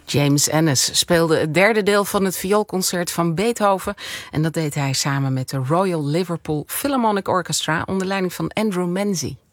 James Ennis speelde het derde deel van het vioolconcert van Beethoven. En dat deed hij samen met de Royal Liverpool Philharmonic Orchestra onder leiding van Andrew Menzies.